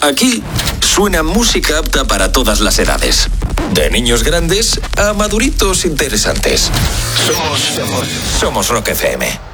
Aquí suena música apta para todas las edades. De niños grandes a maduritos interesantes. Somos Rock FM.